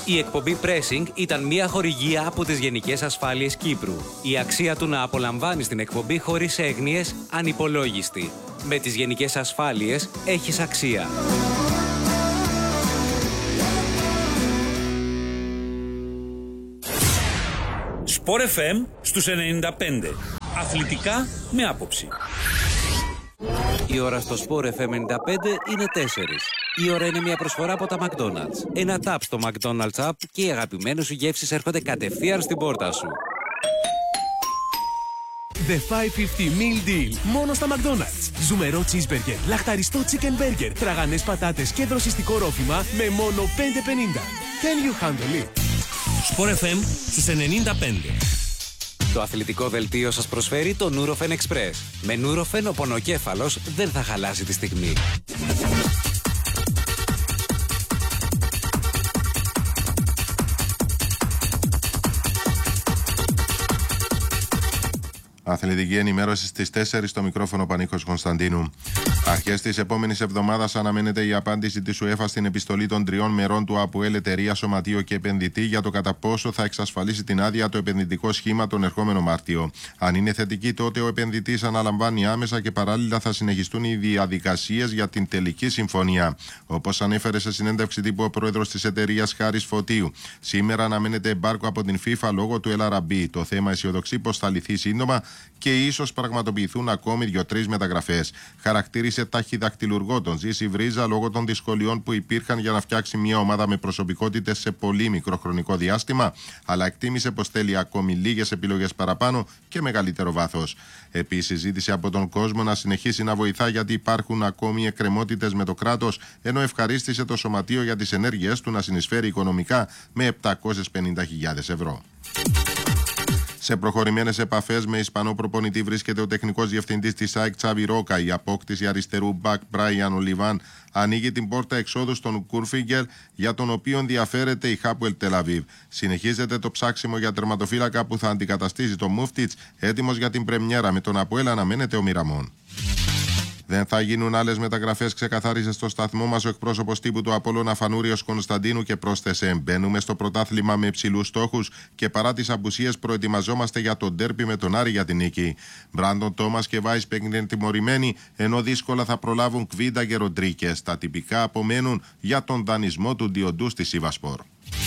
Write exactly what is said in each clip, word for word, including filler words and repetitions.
Η εκπομπή Pressing ήταν μια χορηγία από τις Γενικές Ασφάλειες Κύπρου. Η αξία του να απολαμβάνεις την εκπομπή χωρίς έγνοιες ανυπολόγιστη. Με τις Γενικές Ασφάλειες έχεις αξία. Sport εφ εμ στους ενενήντα πέντε. Αθλητικά με άποψη. Η ώρα στο Sport εφ εμ ενενήντα πέντε είναι τέσσερις. Η ώρα είναι μια προσφορά από τα McDonald's. Ένα tap στο McDonald's App και οι αγαπημένες σου γεύσεις έρχονται κατευθείαν στην πόρτα σου. The πεντακόσια πενήντα Meal Deal. Μόνο στα McDonald's. Ζουμερό cheeseburger, λαχταριστό chicken burger, τραγανές πατάτες και δροσιστικό ρόφημα με μόνο πέντε πενήντα. Can you handle it? Sport εφ εμ στους ενενήντα πέντε. Το αθλητικό δελτίο σας προσφέρει το Nurofen Express. Με Nurofen ο πονοκέφαλος δεν θα χαλάσει τη στιγμή. Αθλητική ενημέρωση στις τέσσερις στο μικρόφωνο Πανίκος Κωνσταντίνου. Αρχές της επόμενης εβδομάδας αναμένεται η απάντηση της UEFA στην επιστολή των τριών μερών του ΑΠΟΕΛ, εταιρεία, σωματείο και επενδυτή για το κατά πόσο θα εξασφαλίσει την άδεια το επενδυτικό σχήμα τον ερχόμενο Μάρτιο. Αν είναι θετική, τότε ο επενδυτής αναλαμβάνει άμεσα και παράλληλα θα συνεχιστούν οι διαδικασίες για την τελική συμφωνία. Όπως ανέφερε σε συνέντευξη τύπου ο πρόεδρος της εταιρείας Χάρης Φωτίου, σήμερα αναμένεται εμπάρκο από την FIFA λόγω του ελ αρ μπι. Το θέμα αισιοδοξεί πως θα λυθεί σύντομα και ίσως πραγματοποιηθούν ακόμη δύο-τρεις μεταγραφές. Χαρακτήρισε ταχυδακτηλουργό τον Ζήση Βρίζα λόγω των δυσκολιών που υπήρχαν για να φτιάξει μια ομάδα με προσωπικότητες σε πολύ μικρό χρονικό διάστημα, αλλά εκτίμησε πως θέλει ακόμη λίγες επιλογές παραπάνω και μεγαλύτερο βάθος. Επίσης, ζήτησε από τον κόσμο να συνεχίσει να βοηθά γιατί υπάρχουν ακόμη εκκρεμότητες με το κράτος, ενώ ευχαρίστησε το σωματείο για τις ενέργειές του να συνεισφέρει οικονομικά με επτακόσιες πενήντα χιλιάδες ευρώ. Σε προχωρημένες επαφές με Ισπανό προπονητή βρίσκεται ο τεχνικός διευθυντής της ΑΕΚ Τσάβι Ρόκα. Η απόκτηση αριστερού μπακ Μπράιαν Ολιβάν ανοίγει την πόρτα εξόδου στον Κούρφιγκερ, για τον οποίο ενδιαφέρεται η Χάπουελ Τελαβίβ. Συνεχίζεται το ψάξιμο για τερματοφύλακα που θα αντικαταστήσει το Μούφτιτς, έτοιμος για την πρεμιέρα. Με τον Αποέλ αναμένεται ο Μιραμόν. Δεν θα γίνουν άλλες μεταγραφές, ξεκαθάρισε στο σταθμό μας ο εκπρόσωπος τύπου του Απόλλωνα Φανούριος Κωνσταντίνου και πρόσθεσε: μπαίνουμε στο πρωτάθλημα με υψηλούς στόχους και παρά τις απουσίες προετοιμαζόμαστε για τον ντέρπι με τον Άρη για την νίκη. Μπράντον Τόμας και Βάισπεκ είναι τιμωρημένοι, ενώ δύσκολα θα προλάβουν Κβίντα και Ροντρίκες. Τα τυπικά απομένουν για τον δανεισμό του Διοντού στη Σίβασπορ.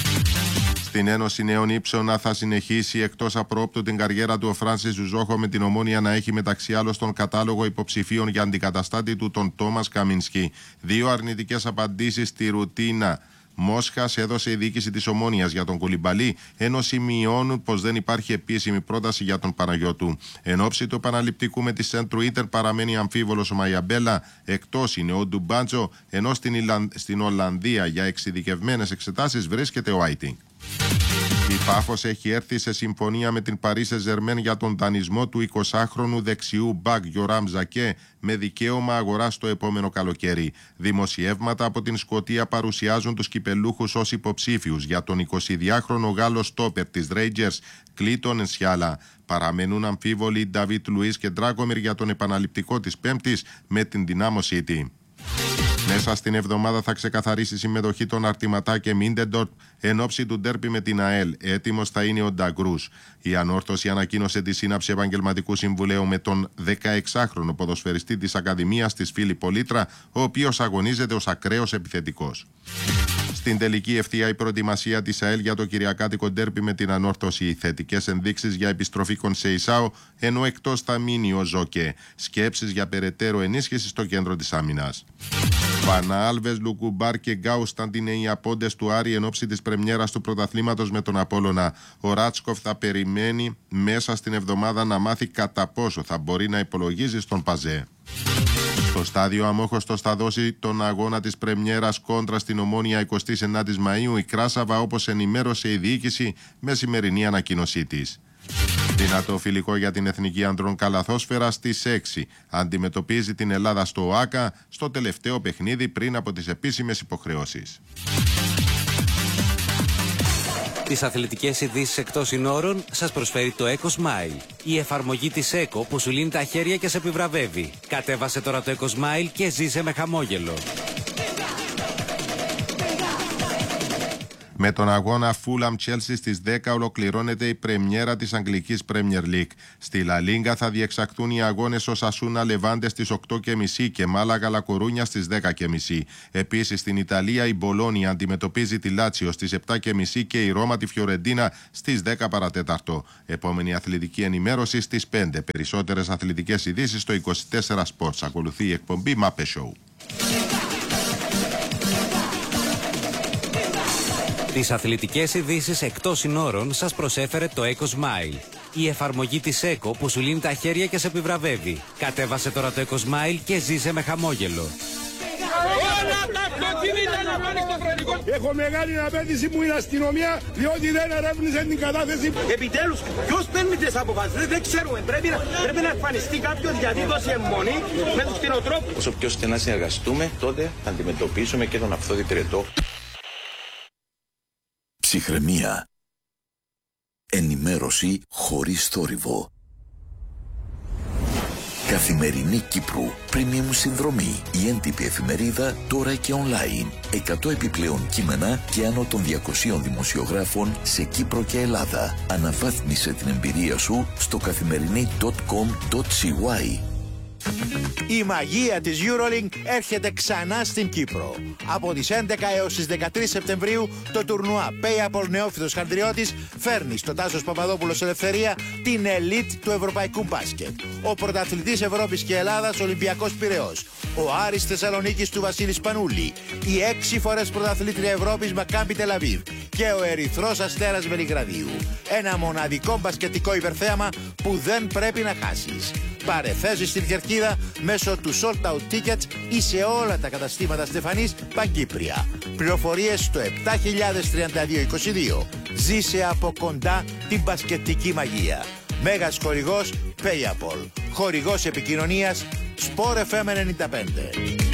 Στην Ένωση Νέων Ήψονα θα συνεχίσει εκτός απρόπτου την καριέρα του ο Φράνσις Ζουζόχο, με την Ομόνοια να έχει μεταξύ άλλων στον κατάλογο υποψηφίων για αντικαταστάτη του τον Τόμας Καμίνσκι. Δύο αρνητικές απαντήσεις στη ρουτίνα Μόσχας έδωσε η διοίκηση της Ομόνοιας για τον Κουλιμπαλί, ενώ σημειώνουν πως δεν υπάρχει επίσημη πρόταση για τον Παναγιώτου. Εν ώψη του επαναληπτικού με τη Σέντρου Ίντερ παραμένει αμφίβολος ο Μαϊαμπέλα, εκτός είναι ο Ντουμπάντζο, ενώ στην, Ιλαν... στην Ολλανδία για εξειδικευμένες εξετάσεις βρίσκεται ο Άιτινγκ. Η Πάφος έχει έρθει σε συμφωνία με την Παρί Σεν Ζερμέν για τον δανεισμό του εικοσάχρονου δεξιού μπακ Γιοράμ Ζακέ με δικαίωμα αγοράς το επόμενο καλοκαίρι. Δημοσιεύματα από την Σκωτία παρουσιάζουν τους κυπελούχους ως υποψήφιους για τον εικοσιδυάχρονο Γάλλο στόπερ της Rangers Κλίτον Ενσιάλα. Παραμένουν αμφίβολοι Νταβίτ Λουίς και Ντράκομιρ για τον επαναληπτικό της Πέμπτης με την Δυνάμο City. Μέσα στην εβδομάδα θα ξεκαθαρίσει η συμμετοχή των Αρτιματά και Μίντεντορτ εν ώψη του ντέρπι με την ΑΕΛ. Έτοιμος θα είναι ο Νταγκρούς. Η Ανόρθωση ανακοίνωσε τη σύναψη επαγγελματικού συμβουλαίου με τον δεκαεξάχρονο ποδοσφαιριστή της Ακαδημίας της Φίλιππο Λίτρα, ο οποίος αγωνίζεται ως ακραίος επιθετικός. Στην τελική ευθεία η προετοιμασία της ΑΕΛ για το κυριακάτικο ντέρπι με την Ανόρθωση. Οι θετικές ενδείξεις για επιστροφή Κονσεϊσάου, ενώ εκτός θα μείνει ο Ζόκε. Σκέψεις για περαιτέρω ενίσχυση στο κέντρο της άμυνας. Βανάλβες, Λουκουμπάρ και Γκάουσταν είναι οι απόντες του Άρη εν ώψη της πρεμιέρας του πρωταθλήματος με τον Απόλλωνα. Ο Ράτσκοφ θα περιμένει μέσα στην εβδομάδα να μάθει κατά πόσο θα μπορεί να υπολογίζει στον Παζέ. Το στάδιο Αμόχωστος θα δώσει τον αγώνα της πρεμιέρας κόντρα στην Ομόνοια εικοστή ενάτη Μαΐου η Κράσαβα, όπως ενημέρωσε η διοίκηση με σημερινή ανακοίνωσή της. Δυνατό φιλικό για την Εθνική Ανδρών Καλαθόσφαιρα στις έξι. Αντιμετωπίζει την Ελλάδα στο ΟΑΚΑ στο τελευταίο παιχνίδι πριν από τις επίσημες υποχρεώσεις. Τις αθλητικές ειδήσεις εκτός συνόρων σας προσφέρει το Eco Smile. Η εφαρμογή της Eco που σου λύνει τα χέρια και σε επιβραβεύει. Κατέβασε τώρα το Eco Smile και ζήσε με χαμόγελο. Με τον αγώνα Fulham Chelsea στις δέκα ολοκληρώνεται η πρεμιέρα της Αγγλικής Premier League. Στη La Liga θα διεξαχθούν οι αγώνες Οσασούνα Λεβάντε στις οκτώ και μισή και Μάλαγα Λα Κορούνια στις δέκα και μισή. Επίσης στην Ιταλία η Μπολόνια αντιμετωπίζει τη Λάτσιο στις επτά και μισή και η Ρώμα τη Φιωρεντίνα στις δέκα παρατέταρτο. Επόμενη αθλητική ενημέρωση στις πέντε. Περισσότερες αθλητικές ειδήσεις στο είκοσι τέσσερα Sports. Ακολουθεί η εκπομπή Μάπε Show. Τις αθλητικές ειδήσεις εκτός συνόρων σας προσέφερε το EcoSmile. Η εφαρμογή της ΕΚΟ που σου λύνει τα χέρια και σε επιβραβεύει. Κατέβασε τώρα το EcoSmile και ζήσε με χαμόγελο. Έχω μεγάλη απέτηση που είναι αστυνομία, διότι δεν ερεύνησε την κατάθεση. Επιτέλους, ποιος παίρνει τις αποφάσεις, δεν ξέρουμε. Πρέπει να, πρέπει να εμφανιστεί κάποιος γιατί δώσει αιμονή με τους κτηνοτρόφους. Όσο πιο στενά συνεργαστούμε, τότε θα αντιμετωπίσουμε και τον αυθόδη πυρετό. Ψυχραιμία. Ενημέρωση χωρίς θόρυβο. Καθημερινή Κύπρου. Premium συνδρομή. Η έντυπη εφημερίδα τώρα και online. εκατό επιπλέον κείμενα και άνω των διακοσίων δημοσιογράφων σε Κύπρο και Ελλάδα. Αναβάθμισε την εμπειρία σου στο καθημερινή τελεία κομ τελεία σι γουάι. Η μαγεία της EuroLink έρχεται ξανά στην Κύπρο. Από τις έντεκα έως τις δεκατρείς Σεπτεμβρίου το τουρνουά Payapol Νεόφυτος Χανδριώτης φέρνει στο Τάσος Παπαδόπουλος Ελευθερία την ελίτ του ευρωπαϊκού μπάσκετ. Ο πρωταθλητής Ευρώπης και Ελλάδας Ολυμπιακός Πειραιώς, ο Άρης Θεσσαλονίκης του Βασίλη Σπανούλη, η έξι φορές πρωταθλήτρια Ευρώπης Μακάμπι Τελαβίβ και ο Ερυθρός Αστέρας Βελιγραδίου. Ένα μοναδικό μπασκετικό υπερθέαμα που δεν πρέπει να χάσεις. Πάρε θέση στην κερκίδα μέσω του Sold Out Tickets ή σε όλα τα καταστήματα Στεφανής Παγκύπρια. Πληροφορίες στο επτά χιλιάδες τριάντα δύο είκοσι δύο. Ζήσε από κοντά την μπασκετική μαγεία. Μέγας χορηγός Payapol. Χορηγός επικοινωνίας Sport εφ εμ ενενήντα πέντε.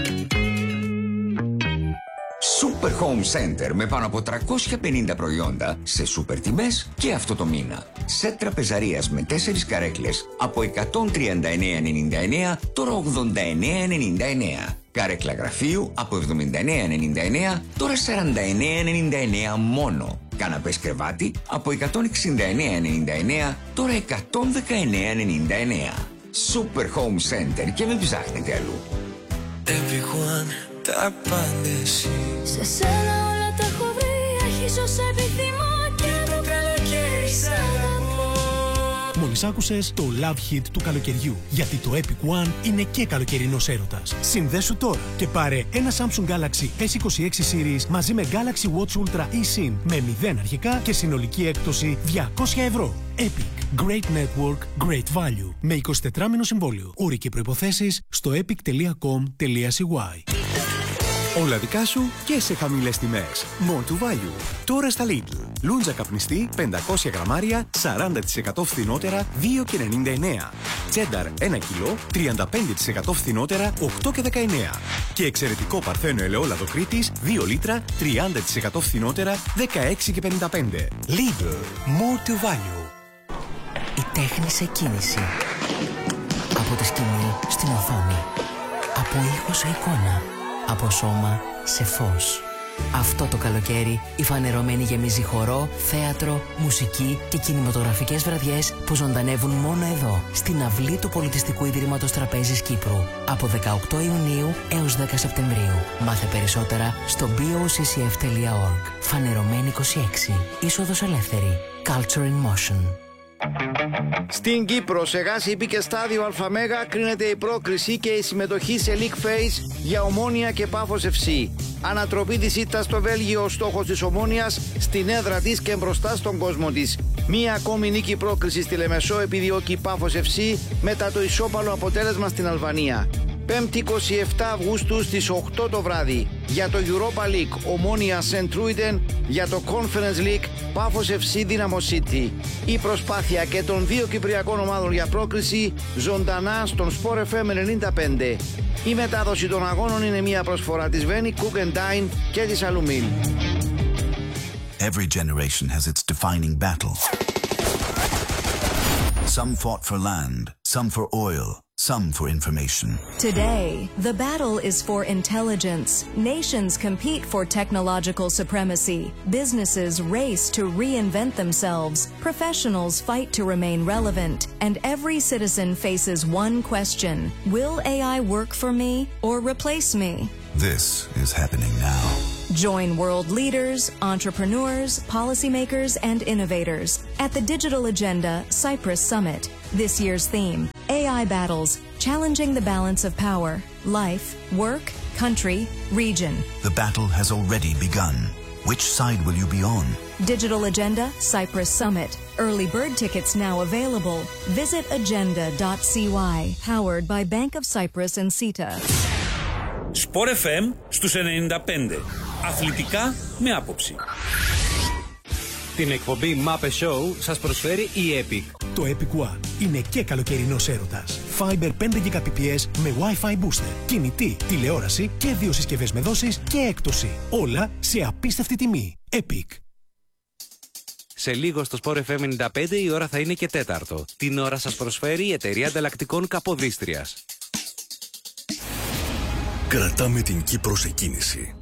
Super Home Center με πάνω από τριακόσια πενήντα προϊόντα σε σούπερ τιμές και αυτό το μήνα. Σετ τραπεζαρίας με τέσσερις καρέκλες από εκατόν τριάντα εννέα ενενήντα εννέα, τώρα ογδόντα εννέα ενενήντα εννέα. Καρέκλα γραφείου από εβδομήντα εννέα ενενήντα εννέα, τώρα σαράντα εννέα ενενήντα εννέα μόνο. Καναπές κρεβάτι από εκατόν εξήντα εννέα ενενήντα εννέα, τώρα εκατόν δεκαεννέα ενενήντα εννέα. Super Home Center και μην ψάχνετε αλλού. Everyone, τα πάντα εσύ. Σε σένα όλα τα έχω βρει, έχεις όσα επιθυμώ και το καλοκαίρι σ' αγαπώ. Μόλις άκουσες το Love Hit του καλοκαιριού, γιατί το Epic One είναι και καλοκαιρινός έρωτας. Συνδέσου τώρα και πάρε ένα Samsung Galaxy ες είκοσι έξι Series μαζί με Galaxy Watch Ultra eSIM με μηδέν αρχικά και συνολική έκπτωση διακόσια ευρώ. Epic. Great Network, Great Value. Με εικοσιτετράμηνο συμβόλαιο. Όροι και προϋποθέσεις στο epic τελεία κομ τελεία σι γουάι. Όλα δικά σου και σε χαμηλές τιμές. More to value. Τώρα στα Lidl. Λούντζα καπνιστή πεντακόσια γραμμάρια σαράντα τοις εκατό φθηνότερα δύο και ενενήντα εννέα. Τσένταρ ένα κιλό τριάντα πέντε τοις εκατό φθηνότερα οκτώ και δεκαεννέα. Και εξαιρετικό παρθένο ελαιόλαδο Κρήτης δύο λίτρα τριάντα τοις εκατό φθηνότερα δεκαέξι και πενήντα πέντε. Lidl. More to value. Η τέχνη σε κίνηση. Από τη σκηνή στην οθόνη. Από ήχο σε εικόνα. Από σώμα σε φως. Αυτό το καλοκαίρι η Φανερωμένη γεμίζει χορό, θέατρο, μουσική και κινηματογραφικές βραδιές που ζωντανεύουν μόνο εδώ, στην αυλή του Πολιτιστικού Ιδρύματος Τραπέζης Κύπρου. Από δεκαοκτώ Ιουνίου έως δέκα Σεπτεμβρίου. Μάθε περισσότερα στο μπι ο σι σι εφ τελεία οργκ. Φανερωμένη είκοσι έξι. Είσοδος ελεύθερη. Culture in Motion. Στην Κύπρο, σε γάση ήπη και στάδιο ΑΜΕΓΑ κρίνεται η πρόκριση και η συμμετοχή σε League Phase για Ομόνοια και Πάφος εφ σι. Ανατροπή της ήττας στο Βέλγιο ο στόχος της Ομόνοιας στην έδρα της και μπροστά στον κόσμο της. Μία ακόμη νίκη πρόκριση στη Λεμεσό επιδιώκει η Πάφος εφ σι μετά το ισόπαλο αποτέλεσμα στην Αλβανία. Πέμπτη εικοστή εβδόμη Αυγούστου στις οκτώ το βράδυ. Για το Europa League Ομόνοια Σεντ Τρούιντεν, για το Conference League Πάφος εφ σι Dynamo City. Η προσπάθεια και των δύο κυπριακών ομάδων για πρόκριση ζωντανά στον Sport εφ εμ ενενήντα πέντε. Η μετάδοση των αγώνων είναι μια προσφορά της Βένι, Cook and Dine και της Αλουμίλ. Every generation has its defining battle. Some fought for land, some for oil, some for information. Today, the battle is for intelligence. Nations compete for technological supremacy. Businesses race to reinvent themselves. Professionals fight to remain relevant. And every citizen faces one question: will A I work for me or replace me? This is happening now. Join world leaders, entrepreneurs, policymakers, and innovators at the Digital Agenda Cyprus Summit. This year's theme: A I battles, challenging the balance of power, life, work, country, region. The battle has already begun. Which side will you be on? Digital Agenda Cyprus Summit. Early bird tickets now available. Visit agenda dot c y. Powered by Bank of Cyprus and CETA. Sport εφ εμ στους ενενήντα πέντε. Αθλητικά με άποψη. Την εκπομπή Muppet Show σας προσφέρει η Epic. Το Epic One είναι και καλοκαιρινός έρωτας. Fiber πέντε Gbps με Wi-Fi booster, κινητή, τηλεόραση και δύο συσκευές με δόσεις και έκπτωση. Όλα σε απίστευτη τιμή. Epic. Σε λίγο στο Sport εφ εμ ενενήντα πέντε η ώρα θα είναι και τέταρτο. Την ώρα σας προσφέρει η εταιρεία ανταλλακτικών Καποδίστριας. Κρατάμε την Κύπρο σε κίνηση.